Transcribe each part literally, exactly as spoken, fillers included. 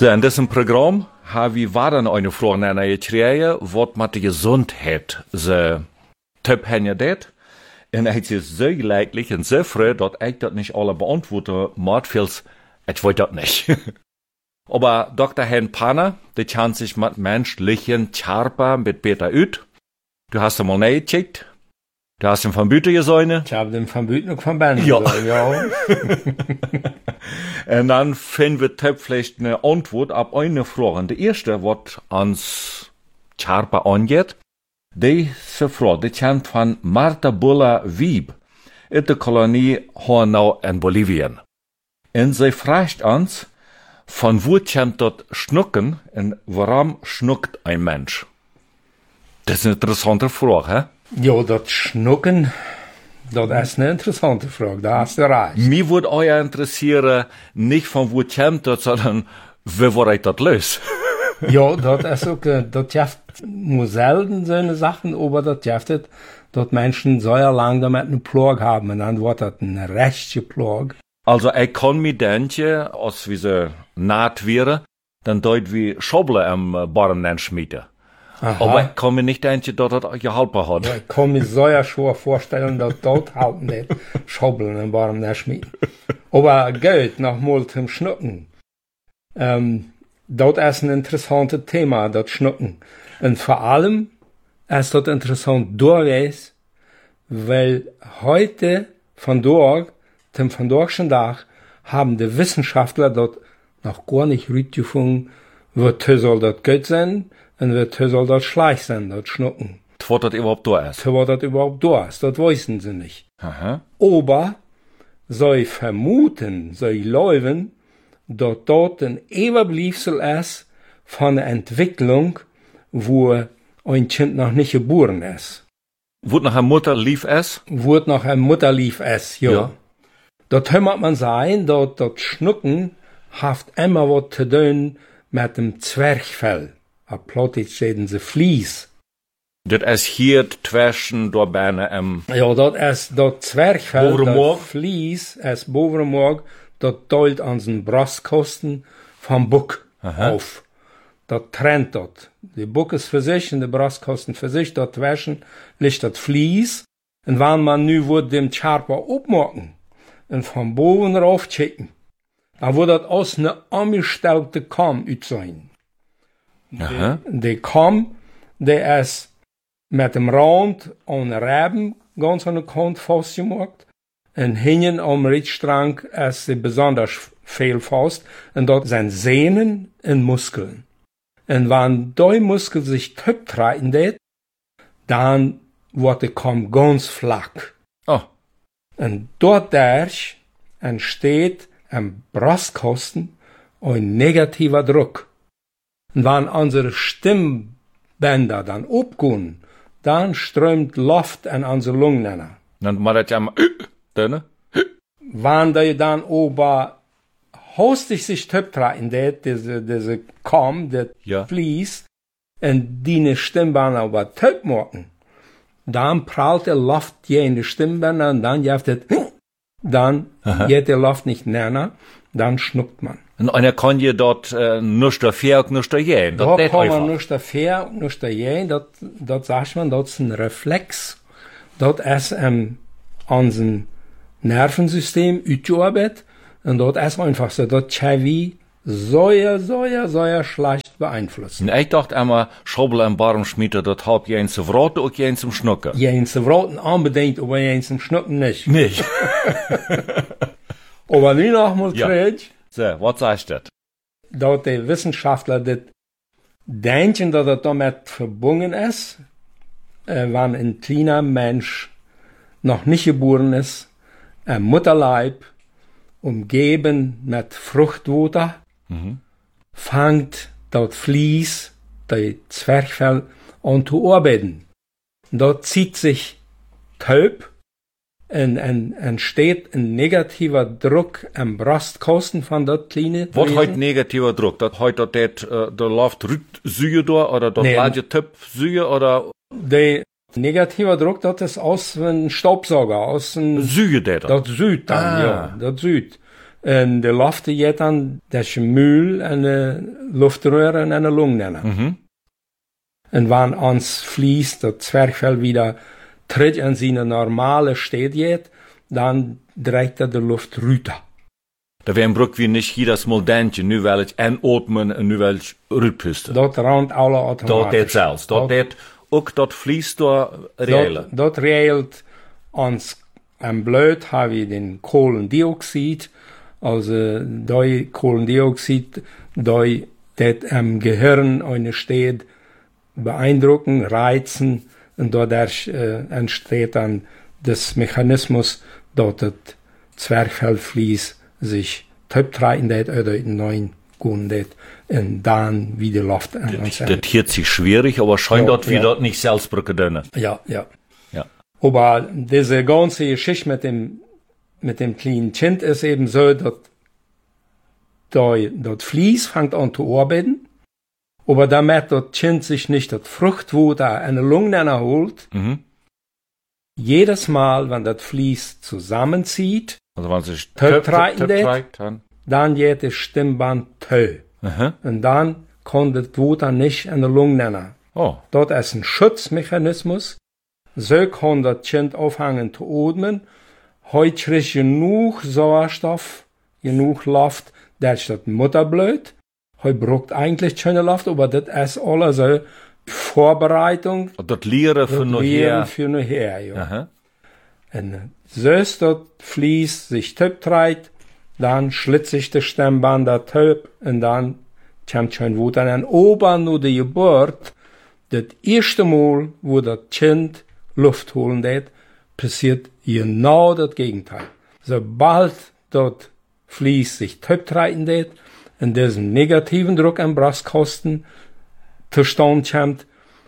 So, in diesem Programm haben wir dann eine Frage gekriegt, was mit der Gesundheit so Tipp haben det. Und es ist so leidlich und so früh, dass ich das nicht alle beantworten muss, weil ich weiß das nicht. Aber Doktor Hen Panner, der kennt sich mit menschlichen Charpa mit Peter ut. Du hast ihn mal nachgecheckt. Du hast ihn von Büte gesehen. Ich habe den von Büte und von Bern ja. gesehen, ja. Und dann finden wir Tipp vielleicht eine Antwort auf eine Frage. Die erste, was ans Charpa angeht, diese Frage, die kommt von Martha Bulla Wieb in der Kolonie Hornau in Bolivien. Und sie fragt uns, von wo kommt dort Schnucken und warum schnuckt ein Mensch? Das ist eine interessante Frage, hä? Ja, das Schnucken, das ist eine interessante Frage, da hast du recht. Mir würde euch interessieren, nicht von wo kommt das, sondern wie war ich das los? Ja, das ist auch, das schafft nur selten so eine Sachen, aber das schafft es, dass Menschen so lang damit eine Plage haben, und dann wird das eine rechte Plage. Also, ich kann mir denken, als wir so naht wäre, dann deut wie Schobble am Baum schmieden. Aha. Aber ich kann mir nicht denken, dass das geholfen hat. Ja, ich kann mir so ja schon vorstellen, dass dort halt nicht Schobeln am Baum schmieden. Aber Geld nochmal zum Schnucken. Ähm, das ist ein interessantes Thema, das Schnucken. Und vor allem ist das interessant durchwegs, weil heute von dort, zum von dortchen Tag, haben die Wissenschaftler dort noch gar nicht rausgefunden, wird soll das Geld sein und wird soll das schlecht sein, das Schnucken. Was das überhaupt da ist. Was das überhaupt da ist, das wissen sie nicht. Aha. Aber sie vermuten, sie glauben, dass dort ein Überbleibsel ist von der Entwicklung, wo ein Kind noch nicht geboren ist. Wurde nach einer Mutter lief es? Wurde nach einer Mutter lief es, ja. Ja. Dort hört man sein, dass das Schnucken haft immer was zu tun mit dem Zwerchfell. Auf Plattdeutsch reden sie Vlies. Das ist hier zwischen der Beine im... Ja, das ist das Zwerchfell, Bovenmorg. das Vlies, ist Bovenmorg, das teilt an den Brustkosten vom Buck Aha. auf. Das trennt dort. Die Buck ist für sich und die Brustkosten für sich, dort zwischen liegt das Vlies. Und wenn man nu wird dem Charpa abmachen und von boven rauf checken, dann wird das aus einer angestellten Kamm sein. Aha. Die Kamm, der ist mit dem Rand an Reben ganz an der Kant festgemacht. Und hinten am Richtstrang ist sie besonders viel fest. Und dort sind Sehnen und Muskeln. Und wenn die Muskel sich töp treten, dann wird die Kamm ganz flach. Oh. Und dort entsteht am Brustkosten ein negativer Druck. Und wenn unsere Stimmbänder dann abgehen, dann strömt Luft in unsere Lungen. Dann macht das ja mal... Dünne? Wenn die dann aber hostig sich töptreten, diese, diese Kamm, das Ja. Vlies, und die Stimmbänder aber töp machen, dann prallt die Luft hier in die Stimmbänder und dann jaft es, dann Aha. geht die Luft nicht näher, dann schnuckt man. Und einer kann je dort äh, nicht dafür und nicht dagegen. Da Das kann geht man einfach. nicht dafür und nicht dagegen, das, das sagt man, das ist ein Reflex. Das ist ähm, unser Nervensystem utgearbeitet und das ist einfach so, das kann wie sehr, sehr, sehr schlecht beeinflussen. Und ich dachte immer, Schobel im Baum schmieden, das halb jeden zu Wraten und jeden zum Schnucken. Jens zu Wraten unbedingt, aber Jens zum Schnucken nicht. Nicht. Aber nu noch mal Ja. zurück, So, was sagst du? dass die Wissenschaftler das denken, dass das damit verbunden ist, äh, wenn ein kleiner Mensch noch nicht geboren ist, ein Mutterleib, umgeben mit Fruchtwasser, Mhm. fängt das Vlies, das Zwerchfell, an zu arbeiten. Dort zieht sich Taub und, und entsteht ein negativer Druck am Brustkosten von das kleine Was Wesen. heute negativer Druck? Das heute das, äh, da läuft Rücksühe da, oder das Nee. nee. Tipp Sühe, oder Der negativer Druck, das ist aus einem Staubsauger, aus einem, Sühe der da? das Süd dann, Ah. ja, das Süd. En de lofte jet dan, dat is een muul en een luftröhre en een lungnenner. Mhm. En wann ans Vlies, dat Zwerchfell wieder tritt in seine normale Steht jet, dann dreigt er de Luft rüter. Da wären Bruck wie nicht jedes Mal denken, nu will ich einatmen en nu will ich rütpusten. Dat randt alle Dat automatisch. deed zelfs. Dat deed ook dat vlies door reilen. Dat, dat reelt ons en bluit hebben we den koolendioxid. Also, die Kohlendioxid, die das im Gehirn eine Stadt beeindrucken, reizen, und dadurch äh, entsteht dann das Mechanismus, dass das Zwerchfellvlies sich töptreiten det oder in neuen Gun det und dann wieder Luft an uns. Das hört sich schwierig, aber scheint Ja, dort wir ja. dort nicht selbst brücken können. Ja, ja. Ja. Aber diese ganze Geschichte mit dem, mit dem kleinen Kind ist eben so, dass das Vlies fängt an zu arbeiten, aber damit das Kind sich nicht das Fruchtwunder eine Lunge holt, Mhm. jedes Mal, wenn das Vlies zusammenzieht, Also wenn sich Töp treiten det. treibt, dann. dann geht das Stimmband tö. Aha. Und dann kann das Wunder nicht eine Lunge nennen. Oh. Dort ist ein Schutzmechanismus. So kann das Kind aufhängen zu atmen. Heute kriegt genug Sauerstoff, genug Luft, dass das Mutterblut. Heute braucht eigentlich keine Luft, aber das ist alles so Vorbereitung Dat leren für van nog Leben her. für nachher. Ja. Aha. Und so ist das Vlies sich töptreibt, dann schlitzt sich das Stemmband der Töp und dann kommt schon Wut an. Und ober nur die Geburt, das erste Mal, wo das Kind Luft holen wird, passiert genau das Gegenteil. Sobald das Vlies sich töptreiben wird, und diesen negativen Druck am Brustkasten zustande kommt,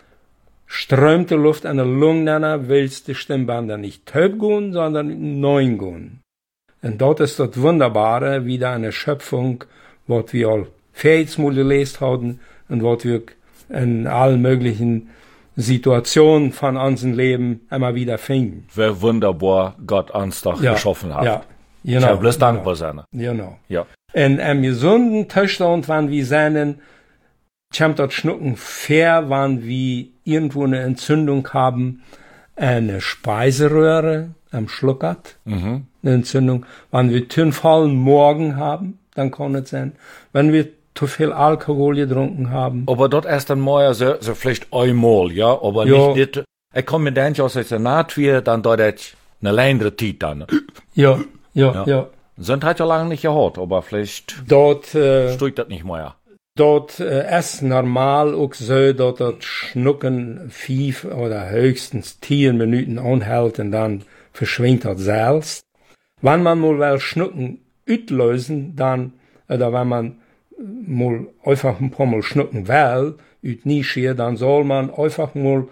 strömt die Luft an der Lunge, willst die Stimmbänder nicht töp gehen, sondern neun gehen. Und dort ist das Wunderbare, wieder eine Schöpfung, was wir all viermal gelesen haben und was wir in allen möglichen Situationen von unserem Leben immer wieder finden. Wie wunderbar Gott uns doch geschaffen hat. Ja, Ich genau. habe bloß dankbar sein. Genau. Ja. In einem gesunden Zustand, wenn wir sehen, kommt das Schnucken fair, wenn wir irgendwo eine Entzündung haben, eine Speiseröhre am Schluckert, Mhm. eine Entzündung. Wenn wir Tünfallen morgen haben, dann kann es sein. Wenn wir zu viel Alkohol getrunken haben. Aber dort erst dann mal so, so vielleicht einmal, ja, aber Ja. nicht dit. Ich kann mir denken, als es naht wird, dann dort jetzt eine längere Zeit dann. Ja, ja, Ja. ja. Sind halt ja lange nicht gehabt, aber vielleicht Dort, äh, steht das nicht mehr. dort äh, ist normal auch so, dass das Schnucken fünf oder höchstens zehn Minuten anhält und dann verschwindet das selbst. Wenn man mal will Schnucken auslösen, dann, oder wenn man mal einfach ein paar Mal schnucken will, ut Nische, dann soll man einfach mal,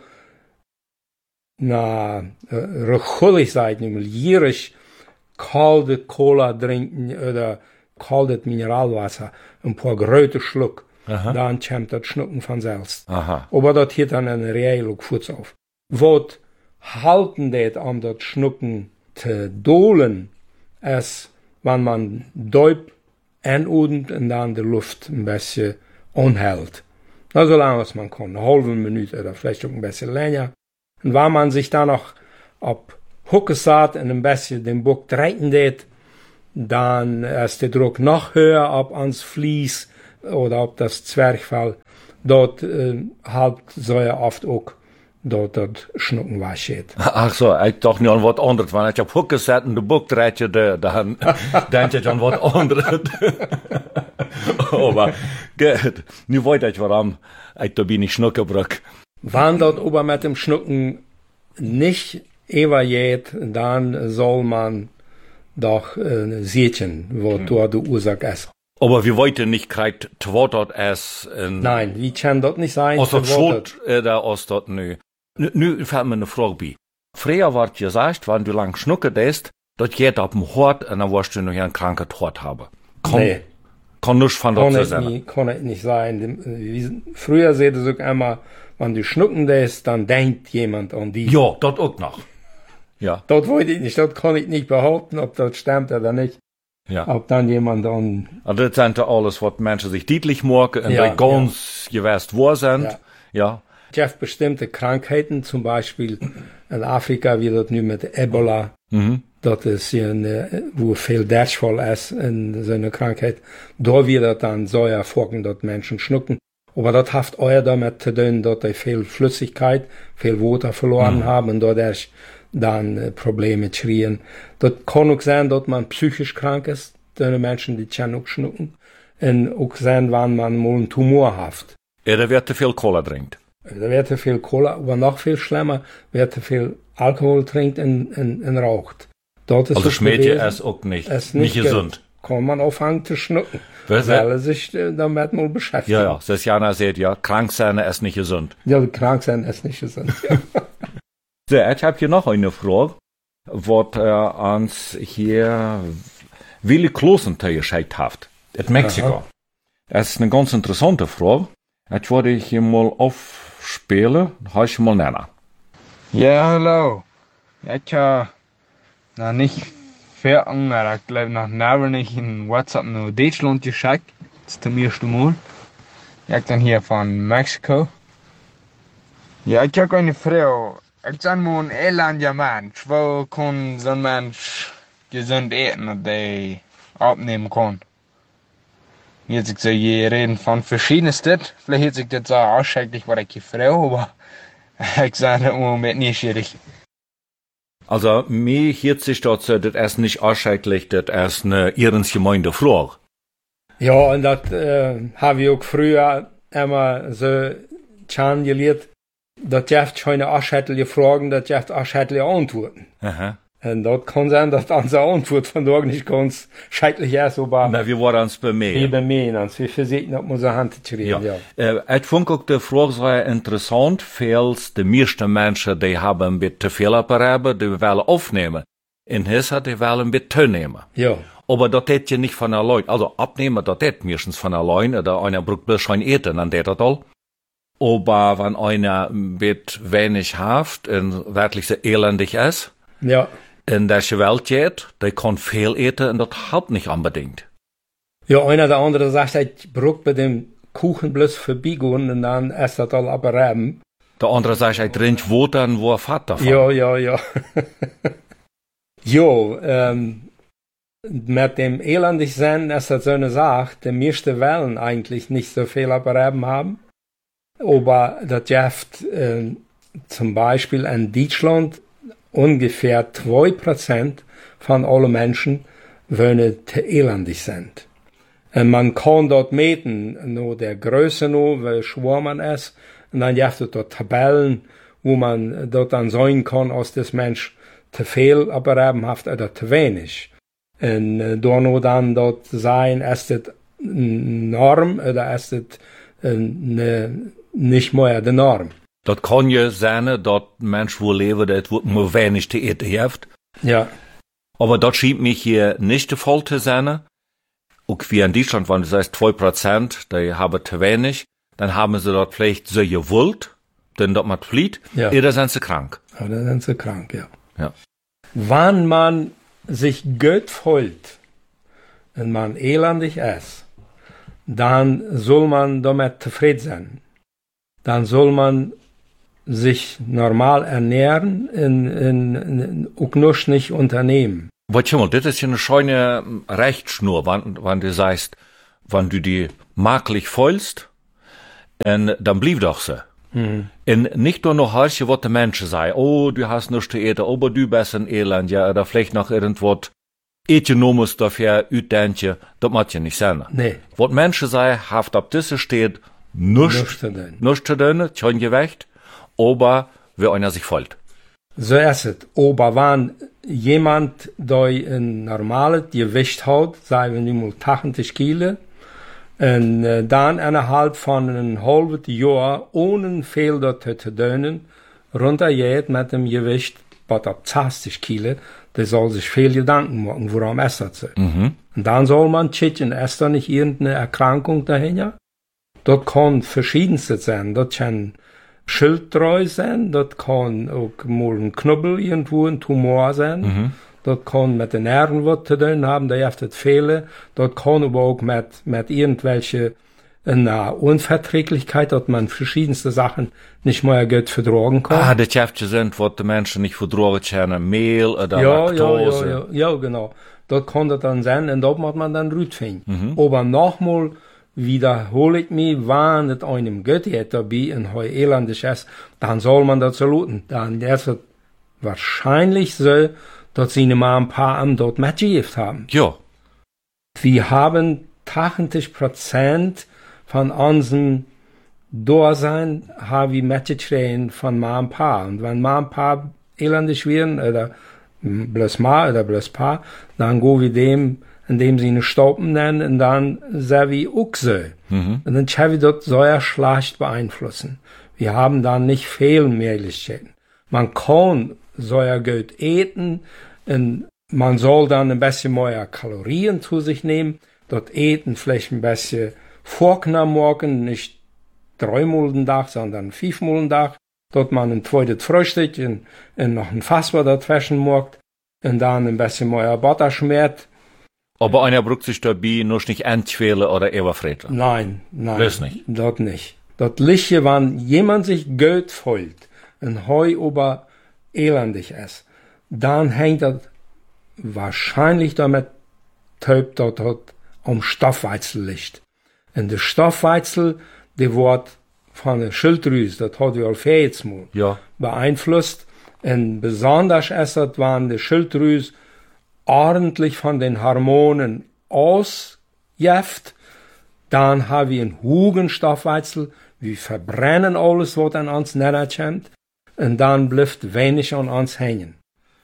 na, äh, rechullig sein, nämlich gierig kalte Cola trinken oder kaltes Mineralwasser, ein paar große Schluck, Aha. dann kommt das Schnucken von selbst. Aha. Aber das hat dann eine reelle Fuß auf. Was halten det an das Schnucken zu dolen, ist, wenn man Deub einudend und dann die Luft ein bisschen anhält. Na, so lange als man kann, eine halbe Minute oder vielleicht auch ein bisschen länger. Und wenn man sich dann noch ab Hucke saat und ein bisschen den Buck dreiten det, dann ist der Druck noch höher ab ans Vlies oder ab das Zwerchfell. Dort äh, halt so ja oft auch dort das Schnucken wascht. Ach so, ich dachte nicht an was anderes. Wenn ich auf Hucke zet und de Buck dreht je de, dann denk ich an was anderes. Aber gut, nu weet ich warum ich da bin ich Schnucke brück. Wenn dort ober mit dem Schnucken nicht evaluiert, dann soll man doch äh, sehen, wo hm. dort die Ursache ist. Aber wir wollten nicht kriegt twattert es in Nein, wie kann das nicht sein? aus der Twattert. Schuld oder aus dort nö. Nu, nu fällt mir eine Frage bei. Früher ward gesagt, wenn du lang schnucke dest, dort geht auf dem Hort und dann wirst du noch einen kranken Hort haben. Kann, Nee. kann nicht von Kann dort es sein. nicht, kann es nicht sein. Dem- wie- Früher seht ihr sogar einmal, wenn du schnucken lässt, dann denkt jemand an die. Ja, dort auch noch. Ja. Das wollte ich nicht, das kann ich nicht behaupten, ob das stimmt oder nicht. Ja. Ob dann jemand dann... Also das sind alles, was Menschen sich deutlich machen und Ja, die ganz ja. gewusst wo sind. Ja. ja. Ich habe bestimmte Krankheiten, zum Beispiel in Afrika, wie das nu mit Ebola. Mhm. Dat is een, wo veel doodsval is in zo'n Krankheit. Da wird das dann so erfolgen, dass Menschen schnucken. Aber das hat auch damit zu tun, dass die viel Flüssigkeit, viel Wasser verloren mhm. haben und dadurch dann äh, Probleme kriegen. Das kann auch sein, dass man psychisch krank ist, die Menschen, die können auch schnucken. Und auch sein, wenn man mal einen Tumor hat. Ja, da wird zu viel Cola trinkt. Da wird zu viel Cola, aber noch viel schlimmer, wird zu viel Alkohol trinkt und, und, und raucht. Das Also Schmädchen ist auch nicht, ist nicht, nicht gesund. Kann man aufhören zu schnucken, Was weil er sich äh, damit mal beschäftigt. Ja, ja, das Jana sagt, ja, krank sein ist nicht gesund. Ja, krank sein ist nicht gesund. Ja. So, ich habe hier noch eine Frage, was äh, uns hier Willi Klosentee geschickt hat, in Mexiko. Aha. Das ist eine ganz interessante Frage. Ich wollte hier mal aufspielen, habe ich mal nennen. Ja, hallo. Ich habe noch nicht viel andere, ich glaube noch never nicht in WhatsApp nach Deutschland geschickt. Das ist zum ersten Mal. Ich bin hier von Mexiko. Ja, ich habe eine Frau. Ich bin mal ein elender Mensch. Wo kann so ein Mensch gesund essen und die abnehmen kann? Jetzt ich so, je reden von verschiedensten. Vielleicht hört sich das so ausschrecklich, was ich die Frau, aber ich sage das im Moment nicht schwierig. Also, mir hört sich dort so, das ist nicht ausschrecklich, das ist eine Ehrensgemeinde Frage. Ja, und das äh, habe ich auch früher immer so schon gelehrt. Das gibt keine ausschreckliche Fragen, das gibt ausschreckliche Antworten. Aha. Und das kann sein, dass unsere Antwort von da nicht ganz schrecklich ist, aber... Na, wir waren uns bemerkt. Wir bemerken uns, wir versuchen, ob unsere Hand zu kriegen, ja. ja. Äh, ich fand auch die Frage sehr interessant, weil die meisten Menschen, die haben ein bisschen zu viel Apparaten, die wollen aufnehmen. In Hissa, die wollen ein bisschen zunehmen. Ja. Aber das geht ja nicht von allein. Also abnehmen, das geht meistens von allein. Oder einer braucht bloß schon eten, dann geht das all. Aber wenn einer ein bisschen wenig hat und wirklich so elendig ist, ja. in der Welt geht, der kann viel eten und das halt nicht unbedingt. Ja, einer der andere sagt, ich brauche bei dem Kuchen bloß vorbeigehen und dann ist das all abreiben. Der andere sagt, ich trinke Wasser und wo er fährt davon. Ja, ja, ja. Jo, ähm, mit dem elendig sein ist das so eine Sache, die meisten wollen eigentlich nicht so viel abreiben haben. Aber das gibt äh, zum Beispiel in Deutschland ungefähr zwei Prozent von allen Menschen wollen zu elendig sind. Und man kann dort meten, nur der Größe nur, wie schwer man ist. Und dann gibt es dort Tabellen, wo man dort dann sagen kann, aus das Mensch zu viel abreiben hat oder zu wenig. Und äh, da nur dann dort sein, ist das eine Norm oder ist das eine, nicht mehr die Norm. Das kann ja sein, dass Mensch wo leben, das nur wenig zu eten hat. Ja. Aber das scheint mich hier nicht der Fall zu sein. Auch wie in Deutschland, wenn du sagst zwei Prozent, die haben zu wenig, dann haben sie dort vielleicht so gewollt, denn dort man flieht, ja. Oder sind sie krank. Oder sind sie krank, ja. Ja. Wenn man sich gut fühlt und man elendig ist, dann soll man damit zufrieden sein. Dann soll man sich normal ernähren und, und, und auch noch nicht unternehmen. Warte mal, das ist ja eine schöne Rechtsschnur, wenn, wenn du sagst, wenn du die maglich fühlst, und dann blieb doch so. Mhm. Und nicht nur noch hörst, was die Menschen sagen, oh, du hast nichts zu essen, aber du bist ein Elend, ja, oder vielleicht noch irgendwas Ökonomisches dafür utdenken, das macht ja nicht sein. Nee. Was Menschen sagen, haft ab diese steht, nichts zu tun, kein Gewicht, aber wie einer sich fühlt. So ist es. Aber wenn jemand, der ein normales Gewicht hat, sagen wir mal achtzig Kilo, und äh, dann innerhalb von einem halben Jahr ohne viel dort zu tun, runtergeht mit dem Gewicht, was ab zwanzig Kilo, der soll sich viel Gedanken machen, woran ist das so. Mhm. Und dann soll man checken, ist da nicht irgendeine Erkrankung dahinter? Das kann verschiedenste sein. Das kann Schilddrüse sein, das kann auch mal ein Knubbel irgendwo, ein Tumor sein. Mhm. Das kann mit den Nerven was zu tun haben, da heeft het fehlen. Das kann aber auch mit, mit irgendwelche eine Unverträglichkeit, dass man verschiedenste Sachen nicht mehr gut vertragen kann. Ah, das Jäftchen sind, was die Menschen nicht vertragen können, Mehl oder ja, Laktose. Ja, ja, ja, ja, genau. Das kann das dann sein, und da muss man dann rausfinden. Mhm. Aber nochmal wiederhole ich mich, wenn es einem gut geht dabei in heu elendig ist, dann soll man das saluten. Dann ist es wahrscheinlich so, dass sie mal ein paar am dort mitgegeben haben. Ja. Wir haben achtzig Prozent von unserem Dasein haben wir mitgekriegt von mal ein paar. Und wenn mal ein paar elendig werden, oder bloß mal oder bloß paar, dann gehen wir dem, indem sie eine Staupen nennen, und dann sind wir auch so. Mhm. Und dann können wir das sehr schlecht beeinflussen. Wir haben dann nicht viel Möglichkeiten. Man kann sehr gut essen, und man soll dann ein bisschen mehr Kalorien zu sich nehmen. Das Eten vielleicht ein bisschen vorgenommen morgen, nicht dreimal den Tag, sondern fünfmal den Tag. Dort man ein zweites Frühstück und, und noch ein Fass dazwischen morgt, und dann ein bisschen mehr Butter schmiert. Aber einer braucht sich dabei nur nicht entquälen oder überfressen. Nein, nein. Das nicht. Das nicht. Das liegt, wenn jemand sich gut fühlt und heu aber elendig ist, dann hängt das wahrscheinlich damit, dass das um Stoffwechsel liegt. Und der Stoffwechsel, der wird von der Schilddrüse, das hat wir auch jetzt mal, ja. beeinflusst. Und besonders ist das, wenn die Schilddrüse ordentlich von den Hormonen ausjäft, dann haben wir einen hohen Stoffwechsel, wir verbrennen alles, was an uns niederkommt, und dann bleibt wenig an uns hängen.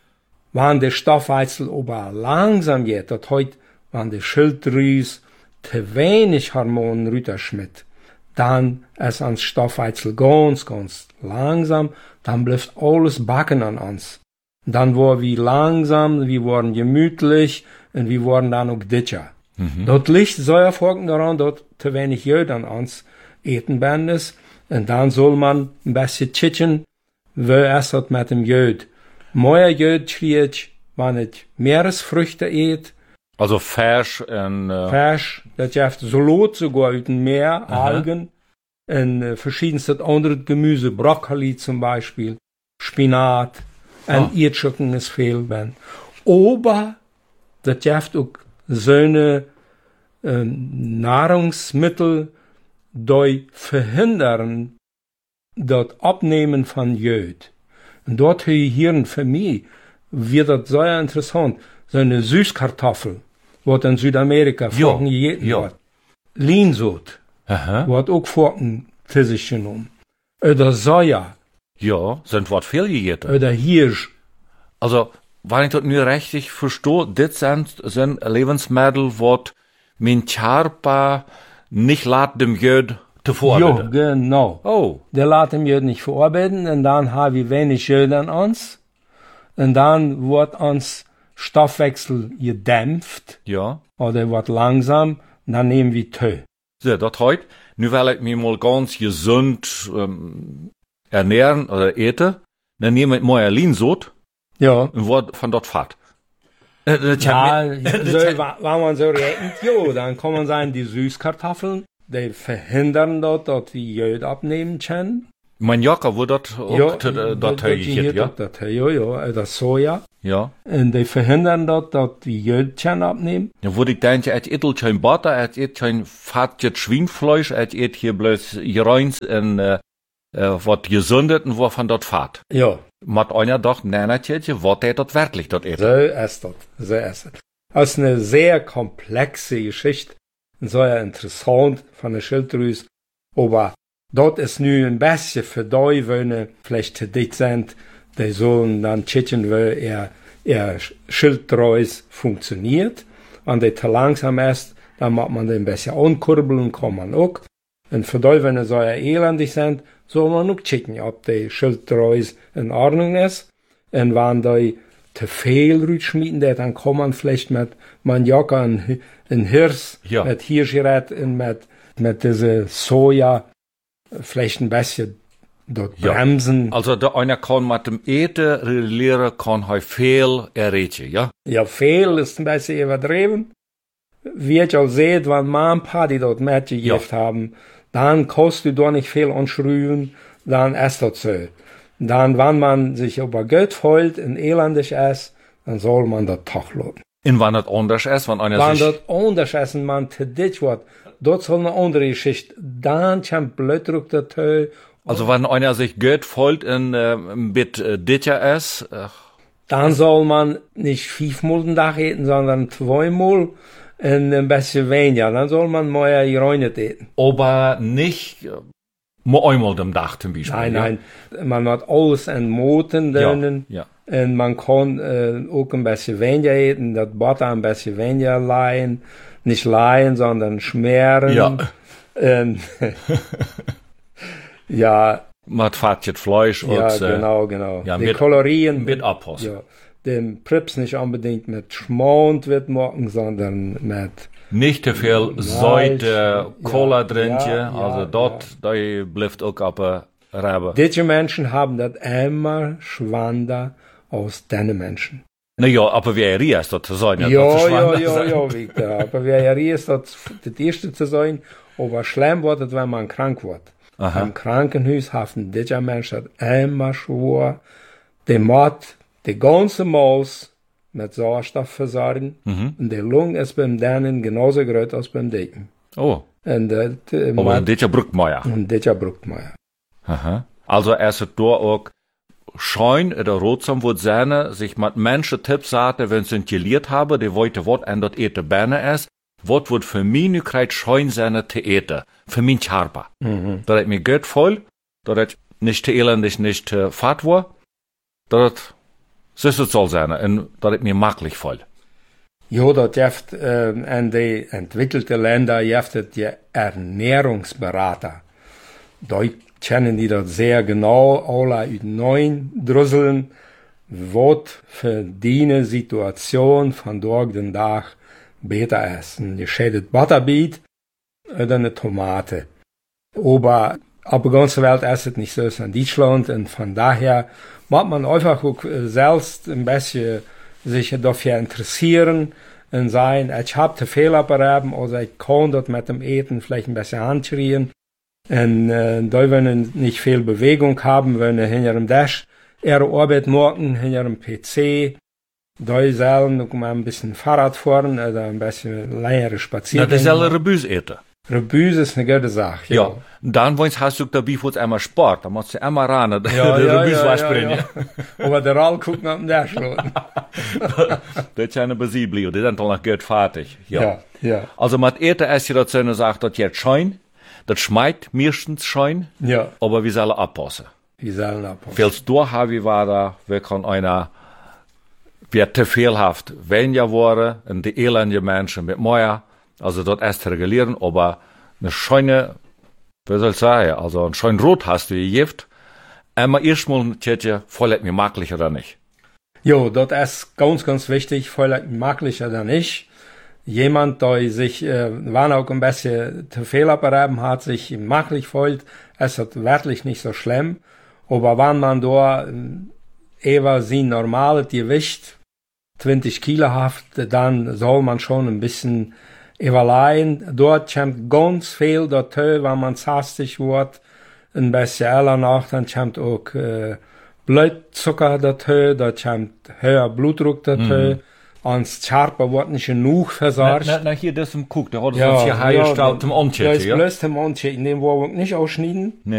Wenn der Stoffwechsel aber langsam geht, das heißt, wenn die Schilddrüse zu wenig Hormonen rüberschmidt, dann ist ans Stoffwechsel ganz, ganz langsam, dann bleibt alles backen an uns. Dann wurden wir langsam, wir wurden gemütlich, und wir wurden dann auch dicker. Mhm. Dort liegt sehr folgen daran, dass zu wenig Jod an uns eten werden ist, und dann soll man ein bisschen chicken, wie es das mit dem Jod. Mehr Jod kriegt, wenn ich Meeresfrüchte eat. Also Fisch und... Uh... Fisch, das gibt Salat sogar aus dem Meer, aha, Algen, und uh, verschiedenste andere Gemüse, Brokkoli zum Beispiel, Spinat, und oh. Erdschücken ist viel, wenn. Aber, das gibt auch so eine äh, Nahrungsmittel, die verhindern das Abnehmen von Jod. Und dort hier für mich wird das sehr interessant. So eine Süßkartoffel, was in Südamerika vorhin gegessen wird. Linsot, wird auch vorhin zu sich genommen. Oder Soja. Ja, sind was viel gegessen. Oder Hirsch. Also, wenn ich das nur richtig verstehe, das sind, sind Lebensmittel, was mein Körper nicht lässt, dem Jod zu verarbeiten. Ja, genau. Oh. Der lässt dem Jod nicht verarbeiten, und dann haben wir wenig Jod an uns. Und dann wird uns Stoffwechsel gedämpft. Ja. Oder wird langsam, und dann nehmen wir Tee. So, das heute, nu will ich mich mal ganz gesund ähm, ernähren oder eten, dann nehme ich mal Linsot. Ja. Und wird von dort fahrt. Äh, ja, so, wenn man so rechnet, jo, dann kann man sagen, die Süßkartoffeln, die verhindern dort, dass wir Jod abnehmen können. Mein Jaka wurde dort auch ja, dort hier, ja? Das, ja, ja, das Soja. Ja. Und die verhindern dort, dass wir Jod können abnehmen. Ja, wo ich denke, et eet kein Butter, et eet kein fatjes Schweinfleisch, et eet hier bloß Gereins und, äh, äh, was gesundet und wo von dort fahrt. Ja. Mat einer doch, nein, natürlich, was der dort wirklich dort eet. So ist das, so ist das. Das ist eine sehr komplexe Geschichte, und sehr interessant von der Schilddrüse, aber dort ist nu ein bisschen für die, wenn vielleicht zu dick sind, die sollen dann checken, weil er, er Schilddrüse funktioniert. Wenn der zu langsam ist, dann macht man den ein bisschen ankurbeln, kann man auch. Und für die, wenn sie so elendig sind, soll man auch checken, ob die Schilddrüse in Ordnung ist. Und wenn die zu viel rüberschmieden, dann kann man vielleicht mit Maniok und Hirsch, ja, mit Hirschgerät und mit, mit diese Soja vielleicht ein bisschen dort Ja. bremsen. Also, der einer kann mit dem Eten regulieren, kann er viel erreichen, ja? Ja, veel ist ein bisschen übertrieben. Wie ich auch seht, wenn man ein paar, die dort mitgegeben haben, dann kostet du doch nicht viel anschrüben, dann esst das so. Dann, wenn man sich über Geld freut und elendig ist, dann soll man das doch lassen. Und wenn das anders ist, wenn einer Wenn sich... das anders ist und man zu dich wird, dort soll eine andere Geschichte. Dann kommt Blutdruck dazu. Also, wenn einer sich Geld folgt und äh, mit äh, Ditja ist, äh, Dann soll man nicht fünfmal den Tag essen, sondern zweimal und ein bisschen weniger. Dann soll man mehr geräunet essen. aber nicht äh, nur einmal am Tag zum Beispiel. Nein, ja? nein, man hat alles entmoten Ja, denen. ja. Und man kann äh, auch ein bisschen weniger essen, das Butter ein bisschen weniger leihen. Nicht leihen, sondern schmieren. Ja. Und, ja, Mit fattet Fleisch ja, und... äh, genau, genau. ja, die mit- Kalorien. mit abpassen. Ja, den Prips nicht unbedingt mit Schmand wird machen, sondern mit Nicht te veel Fleisch, zout, äh, ja, Cola drinken, ja, also ja, dort, da bleibt auch aber Rebe. diese Menschen haben das immer schwander aus den Menschen. Naja, aber wer ist das zu sein? Ja, das ja, ist ja, schwanger. ja, Victor. Aber wer ja ist, das das erste zu sein, aber schlimm wird es, wenn man krank wird. Aha. Im Krankenhaus haben diese Menschen das immer schwor, die Mord, die ganze Maus mit Sauerstoff versorgen, Mhm. und die Lunge ist beim denen genauso groß als beim Dicken. Oh, Und das, äh, aber Mord- dit ja Bruckmeier. und das braucht man. Aha. Also es ist da auch schein oder rotsam wird sein, sich mit Menschen Tipps sagen, wenn sie geliert haben, die wollte was an das eten berne ist, was wird für mich nu kreid schein sein zu eten, für mich Charpa. Mhm. Dat het mir Geld voll, dat het nicht te elendig, nicht te fat war, dat het zus het soll sein, en dat het mir maklich voll. Ja, das jeft, äh, in die entwickelte Länder jeft es die Ernährungsberater. Da kennen die das sehr genau, alle uit neun drüsseln, was für die Situation von Tag den Tag besser ist. Ein geschädet Butterbeet oder eine Tomate. Aber auf der ganzen Welt ist es nicht so ist in Deutschland, und von daher muss man einfach auch äh, selbst ein bisschen sich dafür interessieren und sagen, ich habe zu viel abgeraben, oder ich kann dort mit dem Eten vielleicht ein bisschen anschrien. Und äh, da wenn nicht viel Bewegung haben, wenn hinter dem Dash ihre Arbeit machen, hinter dem P C, da sollen noch mal ein bisschen Fahrrad fahren oder ein bisschen längere Na, Spaziergänge. das soll Rebus eten. Rebus ist eine gute Sache. Ja. Dann wolltest hast du dabei für einmal Sport, dann musst du einmal ran, Ja, der ja, Rebus ja, was ja, bringen. ja. Aber der All guckt nach dem Dash. Das ist eine Besiebli, die sind dann noch gut fertig. Ja. Ja, ja, Also mit Eten ist ja das so eine Sache, das jetzt schein, das schmeckt meistens schein, ja. aber wir sollen abpassen. Die sollen abpassen. Viel's durchhaben war da, wir kann einer, wer te vielhaft weniger wurde, und die elende Menschen mit mehr, also dort erst regulieren, aber eine schöne, wie soll ich sagen, also ein schön Rot hast du gegift, einmal erstmal ein Tetje, voll mir maglich oder nicht. Jo, das ist ganz, ganz wichtig, vielleicht maglich oder nicht. Jemand, der sich, äh, wann auch ein bisschen zu viel abgeraben hat, sich maglich fühlt, ist das wirklich nicht so schlimm. Aber wenn man da äh, eher sein normales Gewicht zwanzig Kilo haft, dann soll man schon ein bisschen überleihen. Dort kommt ganz viel dazu, wenn man hastig wird, ein bisschen eher nach, dann kommt auch äh, Blutzucker dazu, da kommt höher Blutdruck dazu. Mhm. Und das Charpe wird nicht genug versorgt. Na, na, hier, das im Kuck, der hat ja, uns hier ja, hergestellt zum Da ist Antje, ja? bloß zum Antje, in dem wir nicht ausschneiden. Nee.